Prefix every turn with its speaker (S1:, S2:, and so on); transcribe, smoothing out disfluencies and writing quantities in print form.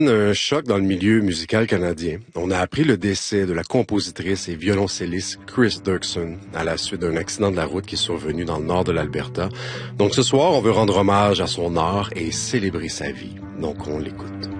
S1: Un choc dans le milieu musical canadien. On a appris le décès de la compositrice et violoncelliste Chris Dirksen à la suite d'un accident de la route qui est survenu dans le nord de l'Alberta. Donc ce soir, on veut rendre hommage à son art et célébrer sa vie. Donc on l'écoute.